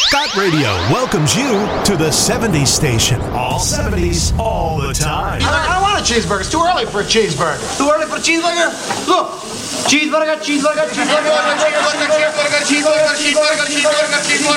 Got Radio welcomes you to the 70s station. All 70s, all the time. I don't want a cheeseburger. It's too early for a cheeseburger. Too early for a cheeseburger? Look. Cheeseburger, cheeseburger, cheeseburger, cheeseburger, cheeseburger, cheeseburger, cheeseburger, cheeseburger, cheeseburger,